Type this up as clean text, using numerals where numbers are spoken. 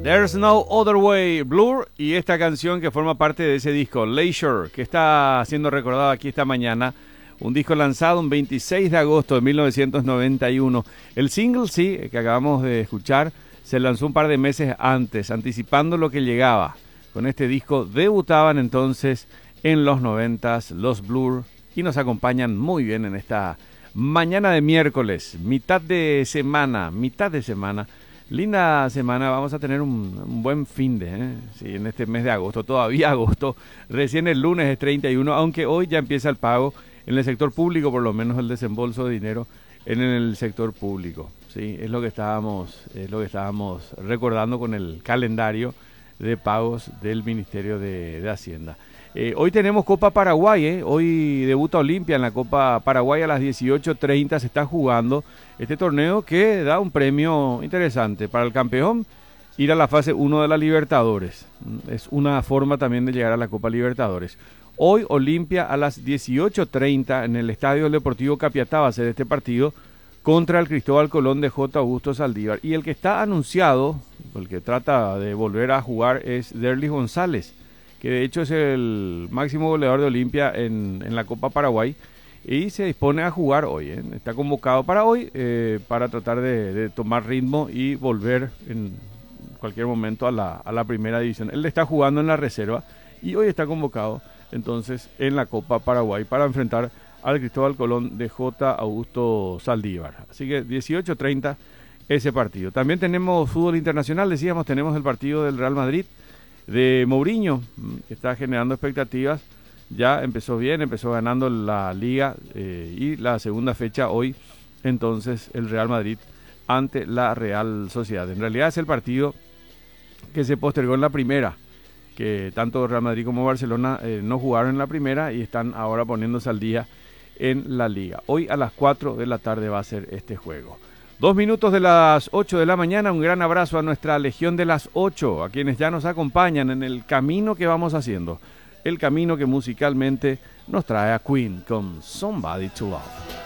There's No Other Way, Blur, y esta canción que forma parte de ese disco, Leisure, que está siendo recordado aquí esta mañana, un disco lanzado un 26 de agosto de 1991. El single, sí, que acabamos de escuchar, se lanzó un par de meses antes, anticipando lo que llegaba. Con este disco debutaban entonces en los 90s los Blur y nos acompañan muy bien en esta mañana de miércoles, mitad de semana. Linda semana, vamos a tener un buen fin de, sí, en este mes de agosto, todavía agosto, recién el lunes es 31, aunque hoy ya empieza el pago en el sector público, por lo menos el desembolso de dinero en el sector público, sí, es lo que estábamos recordando con el calendario de pagos del Ministerio de Hacienda. Hoy tenemos Copa Paraguay, hoy debuta Olimpia en la Copa Paraguay a las 18:30 se está jugando este torneo que da un premio interesante para el campeón, ir a la fase 1 de la Libertadores. Es una forma también de llegar a la Copa Libertadores. Hoy Olimpia a las 18:30 en el Estadio Deportivo Capiatá va a ser este partido contra el Cristóbal Colón de J. Augusto Saldívar. Y el que está anunciado, el que trata de volver a jugar es Derlis González, que de hecho es el máximo goleador de Olimpia en la Copa Paraguay y se dispone a jugar hoy. Está convocado para hoy para tratar de tomar ritmo y volver en cualquier momento a la primera división. Él está jugando en la reserva y hoy está convocado entonces en la Copa Paraguay para enfrentar al Cristóbal Colón de J. Augusto Saldívar. Así que 18:30 ese partido. También tenemos fútbol internacional, decíamos, tenemos el partido del Real Madrid de Mourinho, que está generando expectativas. Ya empezó bien, empezó ganando la Liga y la segunda fecha hoy, entonces el Real Madrid ante la Real Sociedad. En realidad es el partido que se postergó en la primera, que tanto Real Madrid como Barcelona no jugaron en la primera y están ahora poniéndose al día en la Liga. Hoy a las 4 de la tarde va a ser este juego. 2 minutos de las 8 de la mañana, un gran abrazo a nuestra Legión de las 8, a quienes ya nos acompañan en el camino que vamos haciendo, el camino que musicalmente nos trae a Queen con Somebody to Love.